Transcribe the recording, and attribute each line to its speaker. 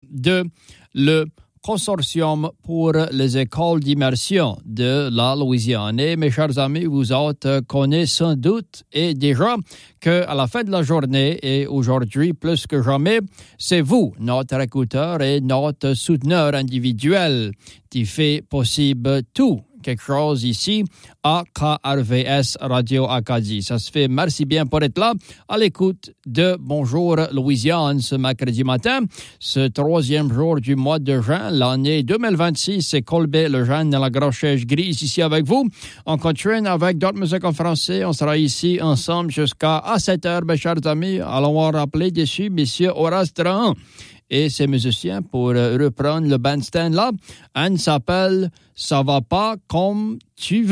Speaker 1: de le Consortium pour les écoles d'immersion de la Louisiane. Et mes chers amis, vous autres connaissez sans doute et déjà qu'à la fin de la journée et aujourd'hui plus que jamais, c'est vous, notre écouteur et notre souteneur individuel, qui fait possible tout quelque chose ici à KRVS Radio Acadie. Ça se fait. Merci bien pour être là à l'écoute de Bonjour Louisiane ce mercredi matin, ce 3e jour du mois de juin, l'année 2026. C'est Colbert Lejeune dans la Grosse-Chaise Grise ici avec vous. On continue avec d'autres musiques en français. On sera ici ensemble jusqu'à 7h, mes chers amis. Allons rappeler dessus, monsieur Horace Trahan et ses musiciens pour reprendre le bandstand là. Anne s'appelle « Ça va pas comme tu veux ».